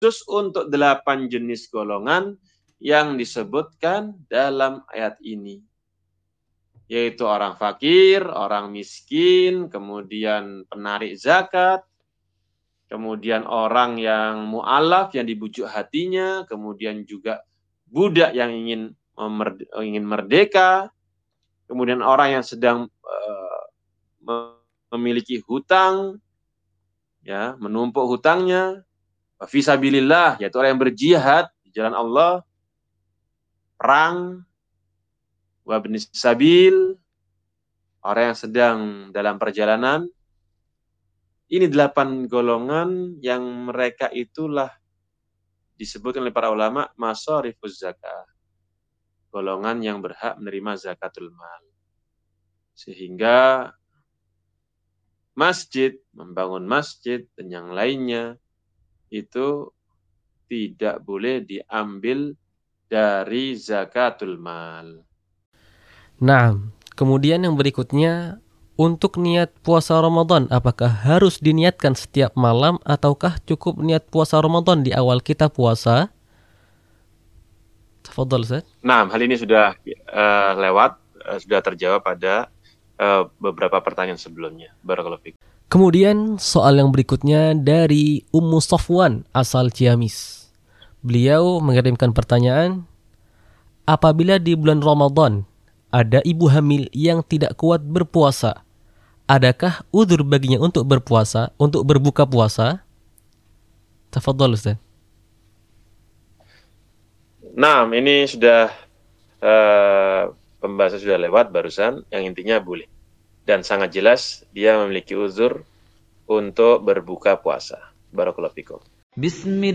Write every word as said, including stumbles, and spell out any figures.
khusus untuk delapan jenis golongan yang disebutkan dalam ayat ini, yaitu orang fakir, orang miskin, kemudian penarik zakat, kemudian orang yang mu'alaf, yang dibujuk hatinya, kemudian juga budak yang ingin memerde- ingin merdeka, kemudian orang yang sedang uh, memiliki hutang, ya, menumpuk hutangnya, fisabilillah, yaitu orang yang berjihad di jalan Allah, perang, wabnis sabil, orang yang sedang dalam perjalanan. Ini delapan golongan yang mereka itulah disebutkan oleh para ulama masharifuz zakah, golongan yang berhak menerima zakatul mal. Sehingga masjid, membangun masjid dan yang lainnya itu tidak boleh diambil dari zakatul mal. Nah, kemudian yang berikutnya, untuk niat puasa Ramadan, apakah harus diniatkan setiap malam ataukah cukup niat puasa Ramadan di awal kita puasa? Tafadhol, Ustaz. Nah, hal ini sudah uh, lewat, uh, sudah terjawab pada uh, beberapa pertanyaan sebelumnya. Barakallahu fiik. Kemudian soal yang berikutnya dari Ummu Safwan asal Ciamis. Beliau mengirimkan pertanyaan, apabila di bulan Ramadan ada ibu hamil yang tidak kuat berpuasa, adakah udzur baginya untuk berpuasa, untuk berbuka puasa? Tafadhol, Ustaz. Nah, ini sudah uh, pembahasan sudah lewat barusan, yang intinya boleh. Dan sangat jelas dia memiliki uzur untuk berbuka puasa. Barakallahu fikum. Bismillah.